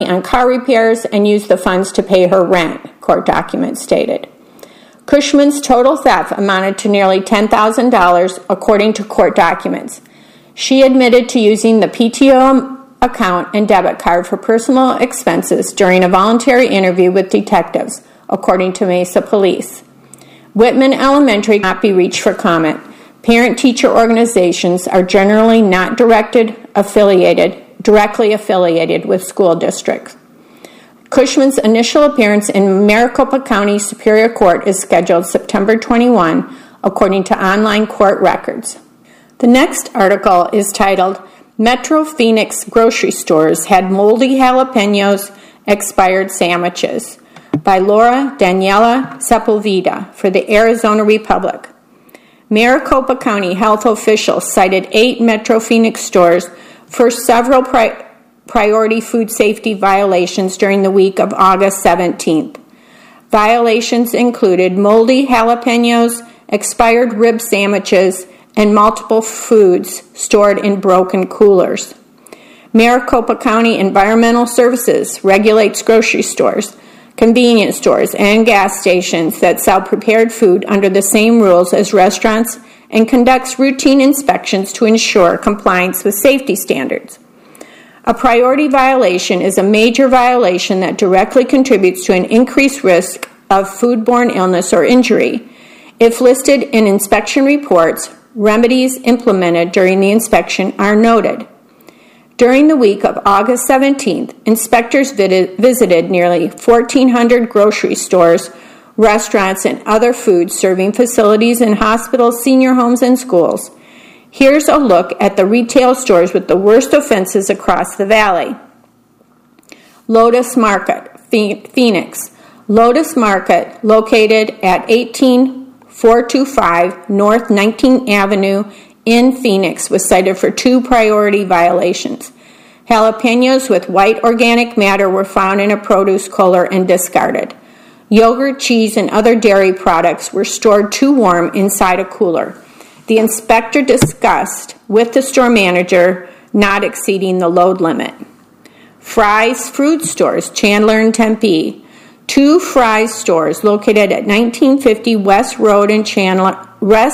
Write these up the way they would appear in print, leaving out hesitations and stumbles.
on car repairs and used the funds to pay her rent, court documents stated. Cushman's total theft amounted to nearly $10,000, according to court documents. She admitted to using the PTO account and debit card for personal expenses during a voluntary interview with detectives, according to Mesa Police. Whitman Elementary cannot be reached for comment. Parent-teacher organizations are generally not directly affiliated with school districts. Cushman's initial appearance in Maricopa County Superior Court is scheduled September 21, according to online court records. The next article is titled, Metro Phoenix Grocery Stores Had Moldy Jalapenos Expired Sandwiches, by Laura Daniela Sepulveda for the Arizona Republic. Maricopa County health officials cited 8 Metro Phoenix stores for several priority food safety violations during the week of August 17th. Violations included moldy jalapenos, expired rib sandwiches, and multiple foods stored in broken coolers. Maricopa County Environmental Services regulates grocery stores, convenience stores, and gas stations that sell prepared food under the same rules as restaurants and conducts routine inspections to ensure compliance with safety standards. A priority violation is a major violation that directly contributes to an increased risk of foodborne illness or injury. If listed in inspection reports, remedies implemented during the inspection are noted. During the week of August 17th, inspectors visited nearly 1,400 grocery stores, restaurants, and other food serving facilities in hospitals, senior homes, and schools. Here's a look at the retail stores with the worst offenses across the valley. Lotus Market, Phoenix. Lotus Market, located at 18425 North 19th Avenue in Phoenix, was cited for 2 priority violations. Jalapenos with white organic matter were found in a produce cooler and discarded. Yogurt, cheese, and other dairy products were stored too warm inside a cooler. The inspector discussed with the store manager not exceeding the load limit. Fry's Fruit Stores, Chandler and Tempe. 2 Fry's stores located at 1950 West Ray Road in Chandler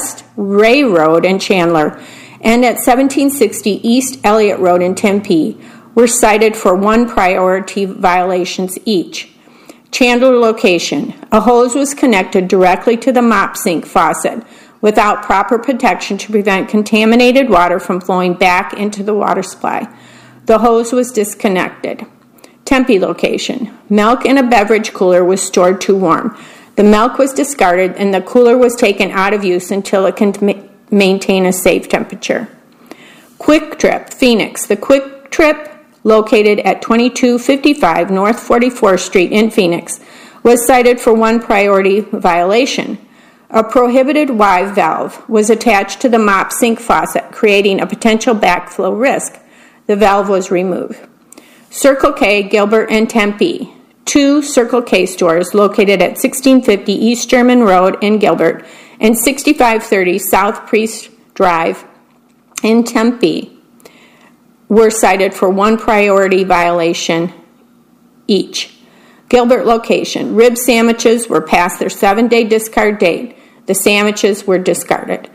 and at 1760 East Elliott Road in Tempe were cited for 1 priority violations each. Chandler location. A hose was connected directly to the mop sink faucet without proper protection to prevent contaminated water from flowing back into the water supply. The hose was disconnected. Tempe location. Milk in a beverage cooler was stored too warm. The milk was discarded and the cooler was taken out of use until it can maintain a safe temperature. Quick Trip, Phoenix. The Quick Trip, located at 2255 North 44th Street in Phoenix, was cited for 1 priority violation. A prohibited Y valve was attached to the mop sink faucet, creating a potential backflow risk. The valve was removed. Circle K, Gilbert, and Tempe. 2 Circle K stores located at 1650 East German Road in Gilbert and 6530 South Priest Drive in Tempe were cited for 1 priority violation each. Gilbert location. Rib sandwiches were past their 7-day discard date. The sandwiches were discarded.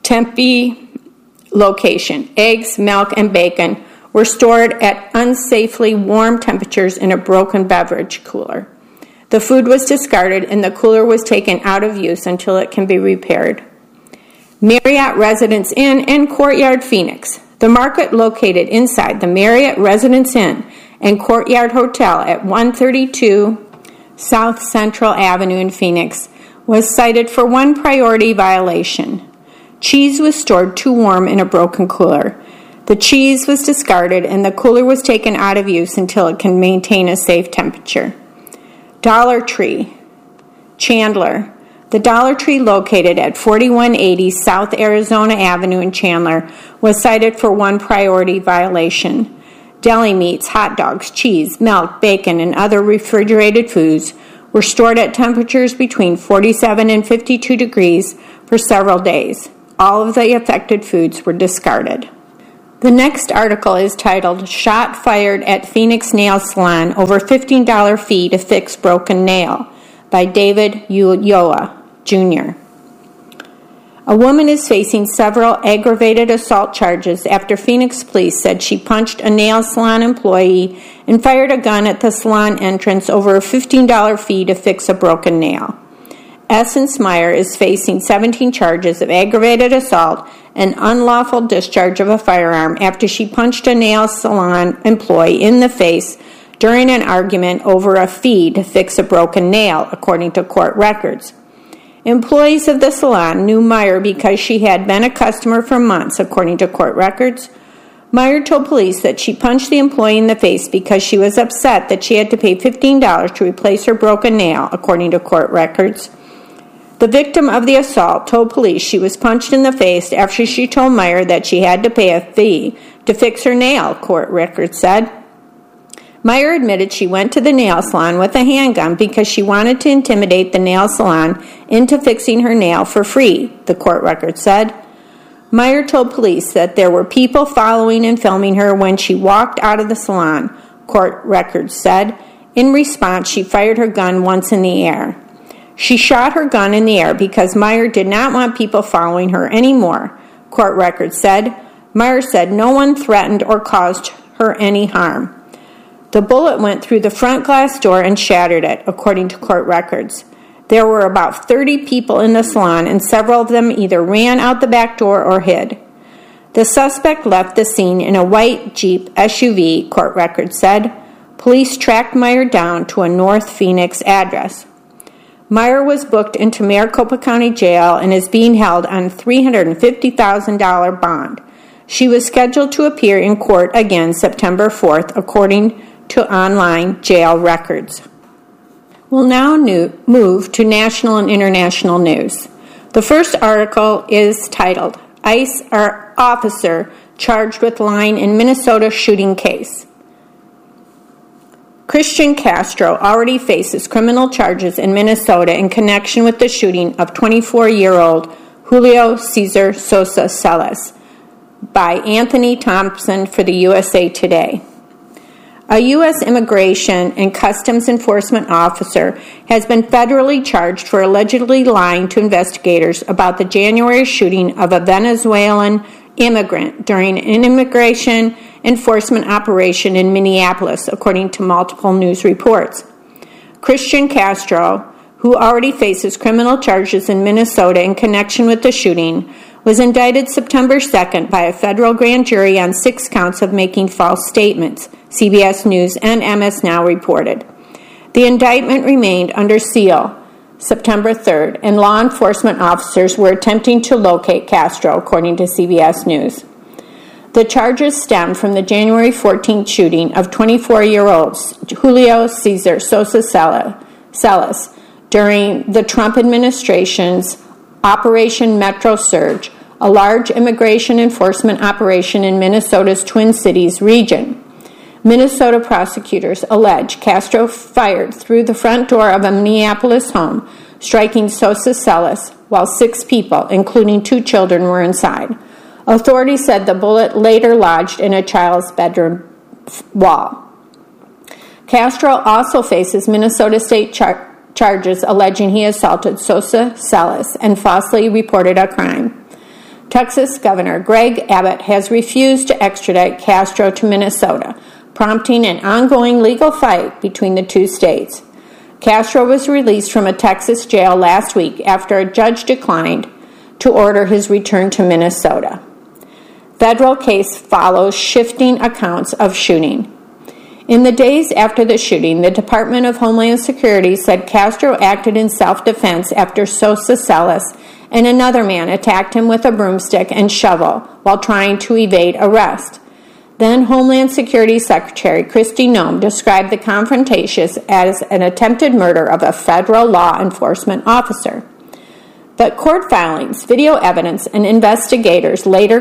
Tempe location. Eggs, milk, and bacon were stored at unsafely warm temperatures in a broken beverage cooler. The food was discarded and the cooler was taken out of use until it can be repaired. Marriott Residence Inn and Courtyard, Phoenix. The market located inside the Marriott Residence Inn and Courtyard Hotel at 132 South Central Avenue in Phoenix was cited for 1 priority violation. Cheese was stored too warm in a broken cooler. The cheese was discarded and the cooler was taken out of use until it can maintain a safe temperature. Dollar Tree, Chandler. The Dollar Tree, located at 4180 South Arizona Avenue in Chandler, was cited for 1 priority violation. Deli meats, hot dogs, cheese, milk, bacon, and other refrigerated foods were stored at temperatures between 47 and 52 degrees for several days. All of the affected foods were discarded. The next article is titled, Shot Fired at Phoenix Nail Salon Over $15 Fee to Fix Broken Nail by David Ulloa, Jr. A woman is facing several aggravated assault charges after Phoenix police said she punched a nail salon employee and fired a gun at the salon entrance over a $15 fee to fix a broken nail. Essence Meyer is facing 17 charges of aggravated assault and unlawful discharge of a firearm after she punched a nail salon employee in the face during an argument over a fee to fix a broken nail, according to court records. Employees of the salon knew Meyer because she had been a customer for months, according to court records. Meyer told police that she punched the employee in the face because she was upset that she had to pay $15 to replace her broken nail, according to court records. The victim of the assault told police she was punched in the face after she told Meyer that she had to pay a fee to fix her nail, court records said. Meyer admitted she went to the nail salon with a handgun because she wanted to intimidate the nail salon into fixing her nail for free, the court record said. Meyer told police that there were people following and filming her when she walked out of the salon, court records said. In response, she fired her gun once in the air. She shot her gun in the air because Meyer did not want people following her anymore, court records said. Meyer said no one threatened or caused her any harm. The bullet went through the front glass door and shattered it, according to court records. There were about 30 people in the salon, and several of them either ran out the back door or hid. The suspect left the scene in a white Jeep SUV, court records said. Police tracked Meyer down to a North Phoenix address. Meyer was booked into Maricopa County Jail and is being held on a $350,000 bond. She was scheduled to appear in court again September 4th, according to online jail records. We'll now move to national and international news. The first article is titled, ICE Officer Charged with Lying in Minnesota Shooting Case. Christian Castro already faces criminal charges in Minnesota in connection with the shooting of 24-year-old Julio Cesar Sosa Celis by Anthony Thompson for the USA Today. A U.S. Immigration and Customs Enforcement officer has been federally charged for allegedly lying to investigators about the January shooting of a Venezuelan immigrant during an immigration enforcement operation in Minneapolis, according to multiple news reports. Christian Castro, who already faces criminal charges in Minnesota in connection with the shooting, was indicted September 2nd by a federal grand jury on 6 counts of making false statements, CBS News and MS Now reported. The indictment remained under seal September 3rd, and law enforcement officers were attempting to locate Castro, according to CBS News. The charges stem from the January 14th shooting of 24-year-old Julio Cesar Sosa Celis during the Trump administration's Operation Metro Surge, a large immigration enforcement operation in Minnesota's Twin Cities region. Minnesota prosecutors allege Castro fired through the front door of a Minneapolis home, striking Sosa Celis, while 6 people, including 2 children, were inside. Authorities said the bullet later lodged in a child's bedroom wall. Castro also faces Minnesota state charges alleging he assaulted Sosa Celis and falsely reported a crime. Texas Governor Greg Abbott has refused to extradite Castro to Minnesota, prompting an ongoing legal fight between the 2 states. Castro was released from a Texas jail last week after a judge declined to order his return to Minnesota. Federal case follows shifting accounts of shooting. In the days after the shooting, the Department of Homeland Security said Castro acted in self-defense after Sosa Celis and another man attacked him with a broomstick and shovel while trying to evade arrest. Then Homeland Security Secretary Kristi Noem described the confrontation as an attempted murder of a federal law enforcement officer. But court filings, video evidence, and investigators later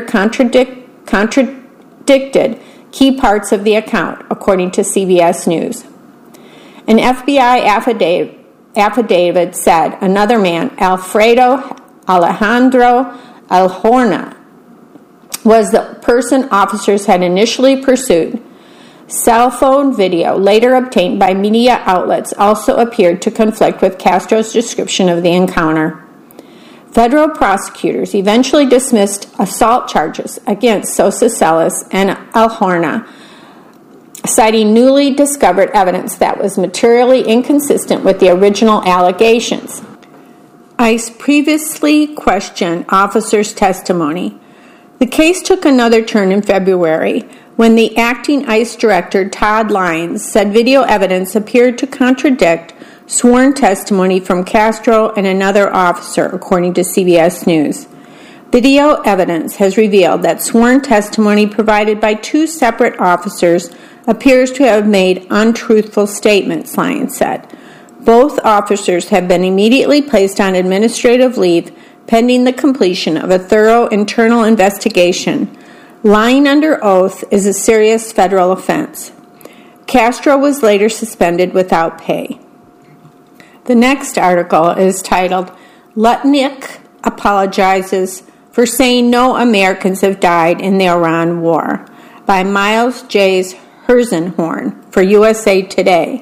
contradicted key parts of the account, according to CBS News. An FBI affidavit said another man, Alfredo Alejandro Alhorna, was the person officers had initially pursued. Cell phone video, later obtained by media outlets, also appeared to conflict with Castro's description of the encounter. Federal prosecutors eventually dismissed assault charges against Sosa Celis and Alhorna, citing newly discovered evidence that was materially inconsistent with the original allegations. ICE previously questioned officers' testimony. The case took another turn in February when the acting ICE director, Todd Lyons, said video evidence appeared to contradict sworn testimony from Castro and another officer, according to CBS News. Video evidence has revealed that sworn testimony provided by two separate officers appears to have made untruthful statements, Lyons said. Both officers have been immediately placed on administrative leave pending the completion of a thorough internal investigation. Lying under oath is a serious federal offense. Castro was later suspended without pay. The next article is titled, Lutnick Apologizes for Saying No Americans Have Died in the Iran War, by Miles J. Herzenhorn for USA Today.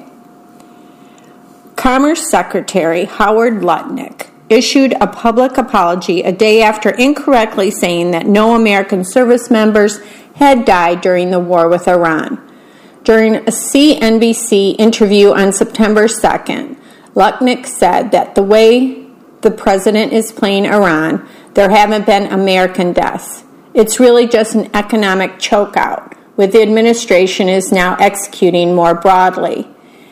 Commerce Secretary Howard Lutnick issued a public apology a day after incorrectly saying that no American service members had died during the war with Iran. During a CNBC interview on September 2nd, Lutnick said that the way the president is playing Iran, there haven't been American deaths. It's really just an economic chokeout, with the administration is now executing more broadly.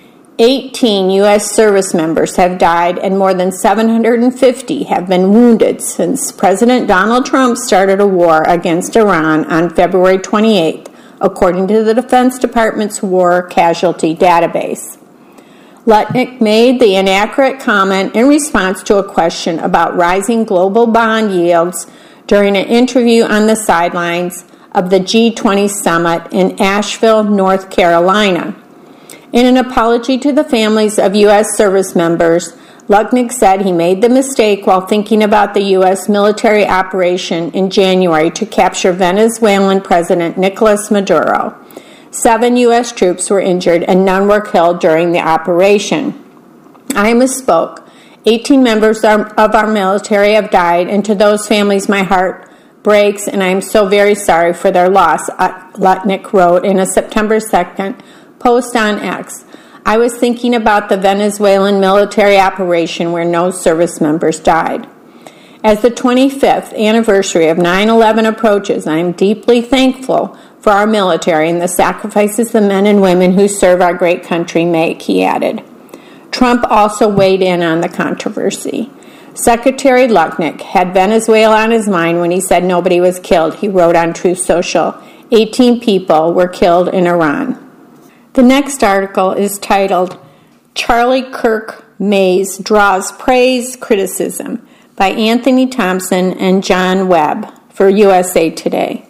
18 U.S. service members have died and more than 750 have been wounded since President Donald Trump started a war against Iran on February 28th, according to the Defense Department's War Casualty Database. Lutnick made the inaccurate comment in response to a question about rising global bond yields during an interview on the sidelines of the G20 summit in Asheville, North Carolina. In an apology to the families of U.S. service members, Lutnick said he made the mistake while thinking about the U.S. military operation in January to capture Venezuelan President Nicolas Maduro. 7 U.S. troops were injured and none were killed during the operation. I misspoke. 18 members of our military have died, and to those families my heart breaks, and I am so very sorry for their loss, Lutnick wrote in a September 2nd post on X. I was thinking about the Venezuelan military operation where no service members died. As the 25th anniversary of 9/11 approaches, I am deeply thankful for our military and the sacrifices the men and women who serve our great country make, he added. Trump also weighed in on the controversy. Secretary Lutnick had Venezuela on his mind when he said nobody was killed, he wrote on Truth Social. 18 people were killed in Iran. The next article is titled, Charlie Kirk Mays Draws Praise Criticism, by Anthony Thompson and John Webb for USA Today.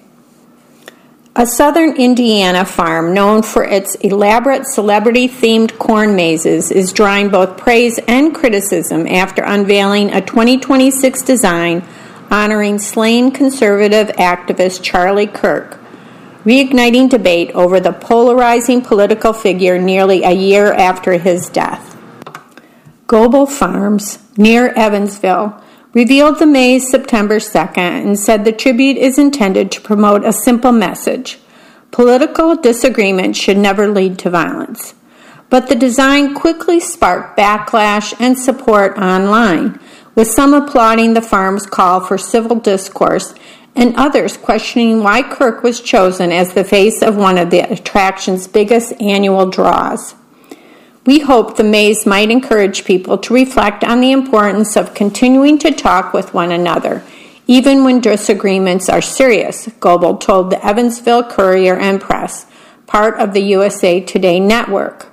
A southern Indiana farm known for its elaborate celebrity-themed corn mazes is drawing both praise and criticism after unveiling a 2026 design honoring slain conservative activist Charlie Kirk, reigniting debate over the polarizing political figure nearly a year after his death. Goebel Farms, near Evansville, revealed the maze September 2nd and said the tribute is intended to promote a simple message. Political disagreement should never lead to violence. But the design quickly sparked backlash and support online, with some applauding the farm's call for civil discourse and others questioning why Kirk was chosen as the face of one of the attraction's biggest annual draws. We hope the maze might encourage people to reflect on the importance of continuing to talk with one another, even when disagreements are serious, Goebel told the Evansville Courier and Press, part of the USA Today network.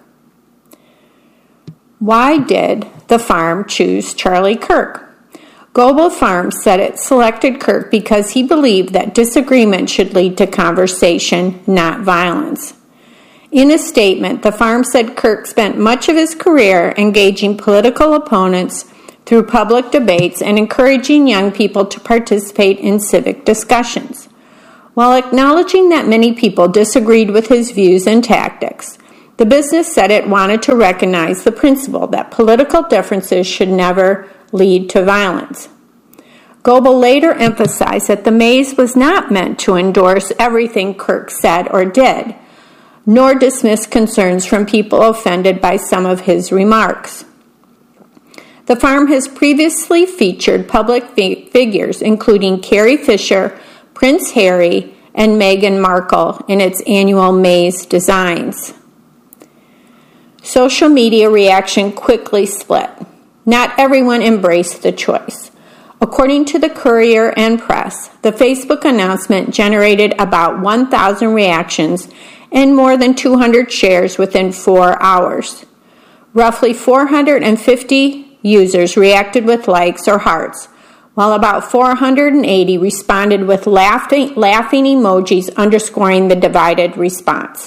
Why did the farm choose Charlie Kirk? Goebel Farms said it selected Kirk because he believed that disagreement should lead to conversation, not violence. In a statement, the farm said Kirk spent much of his career engaging political opponents through public debates and encouraging young people to participate in civic discussions. While acknowledging that many people disagreed with his views and tactics, the business said it wanted to recognize the principle that political differences should never lead to violence. Goebel later emphasized that the maze was not meant to endorse everything Kirk said or did, nor dismiss concerns from people offended by some of his remarks. The farm has previously featured public figures including Carrie Fisher, Prince Harry, and Meghan Markle in its annual maze designs. Social media reaction quickly split. Not everyone embraced the choice. According to the Courier and Press, the Facebook announcement generated about 1,000 reactions and more than 200 shares within 4 hours. Roughly 450 users reacted with likes or hearts, while about 480 responded with laughing emojis underscoring the divided response.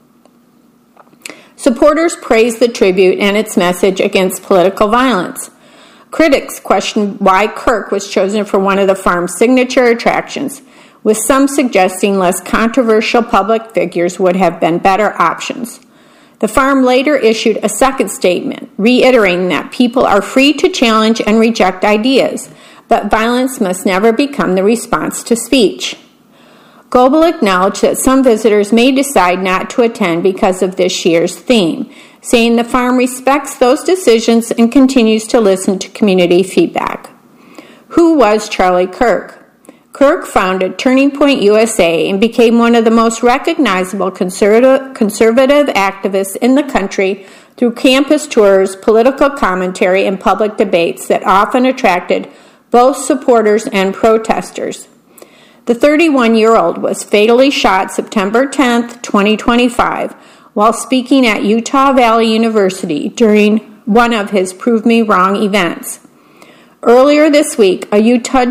Supporters praised the tribute and its message against political violence. Critics questioned why Kirk was chosen for one of the farm's signature attractions, with some suggesting less controversial public figures would have been better options. The farm later issued a second statement, reiterating that people are free to challenge and reject ideas, but violence must never become the response to speech. Goebel acknowledged that some visitors may decide not to attend because of this year's theme, saying the farm respects those decisions and continues to listen to community feedback. Who was Charlie Kirk? Kirk founded Turning Point USA and became one of the most recognizable conservative activists in the country through campus tours, political commentary, and public debates that often attracted both supporters and protesters. The 31-year-old was fatally shot September 10, 2025, while speaking at Utah Valley University during one of his Prove Me Wrong events. Earlier this week, a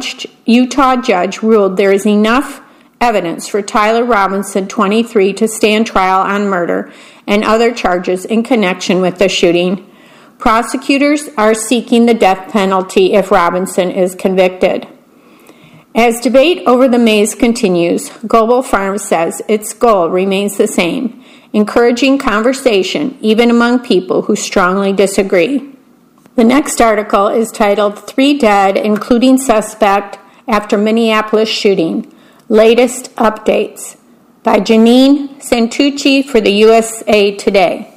Utah judge ruled there is enough evidence for Tyler Robinson, 23, to stand trial on murder and other charges in connection with the shooting. Prosecutors are seeking the death penalty if Robinson is convicted. As debate over the maze continues, Goebel Farms says its goal remains the same, encouraging conversation even among people who strongly disagree. The next article is titled 3 Dead, Including Suspect After Minneapolis Shooting, Latest Updates, by Janine Santucci for the USA Today.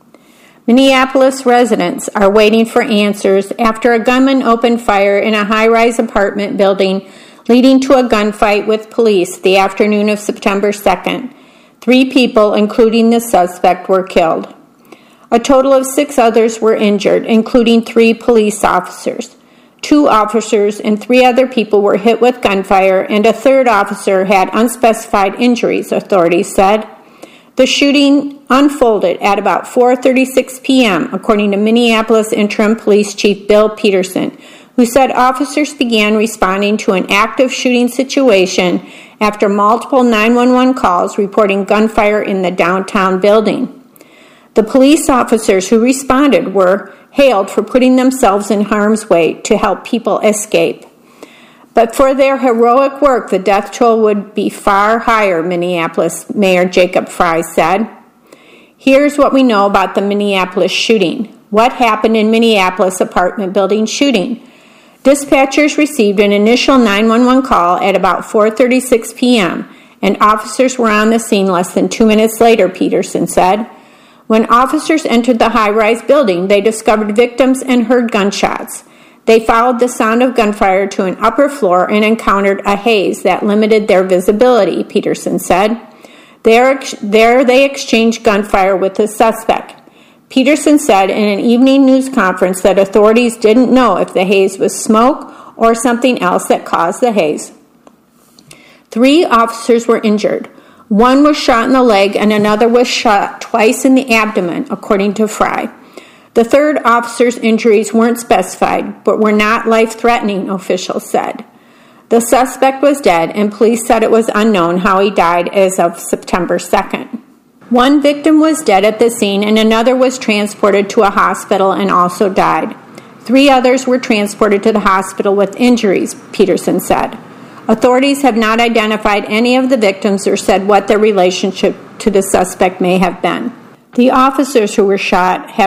Minneapolis residents are waiting for answers after a gunman opened fire in a high-rise apartment building, leading to a gunfight with police the afternoon of September 2nd. 3 people, including the suspect, were killed. A total of 6 others were injured, including 3 police officers. 2 officers and 3 other people were hit with gunfire, and a 3rd officer had unspecified injuries, authorities said. The shooting unfolded at about 4:36 p.m., according to Minneapolis Interim Police Chief Bill Peterson, who said officers began responding to an active shooting situation after multiple 911 calls reporting gunfire in the downtown building. The police officers who responded were hailed for putting themselves in harm's way to help people escape. But for their heroic work, the death toll would be far higher, Minneapolis Mayor Jacob Frey said. Here's what we know about the Minneapolis shooting. What happened in Minneapolis apartment building shooting? Dispatchers received an initial 911 call at about 4:36 p.m., and officers were on the scene less than 2 minutes later, Peterson said. When officers entered the high-rise building, they discovered victims and heard gunshots. They followed the sound of gunfire to an upper floor and encountered a haze that limited their visibility, Peterson said. There they exchanged gunfire with the suspect. Peterson said in an evening news conference that authorities didn't know if the haze was smoke or something else that caused the haze. 3 officers were injured. 1 was shot in the leg and another was shot twice in the abdomen, according to Frey. The 3rd officer's injuries weren't specified, but were not life-threatening, officials said. The suspect was dead, and police said it was unknown how he died as of September 2nd. 1 victim was dead at the scene, and another was transported to a hospital and also died. 3 others were transported to the hospital with injuries, Peterson said. Authorities have not identified any of the victims or said what their relationship to the suspect may have been. The officers who were shot have